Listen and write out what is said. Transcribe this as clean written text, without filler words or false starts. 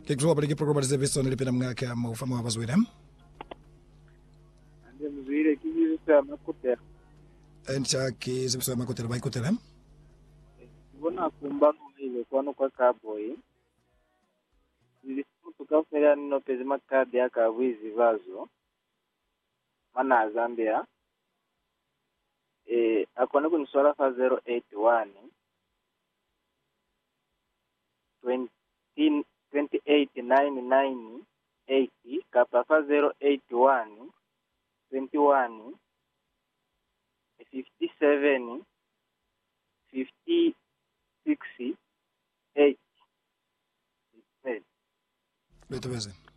Kikuwa pale programa za Visto nilipenda mngaka maufamu hapa Zweden. Ande mzwire kizi sa makotera. Encha kizi sa makotera bai kotera. Bona kumbano ile kwano kwa Cowboy. Tukafera nino pezi makadi yaka wizi vazo. Mana Zambia. Akona kuniswala fa 081 289980 kapa fa 081 21 57 56 8. Beto beze.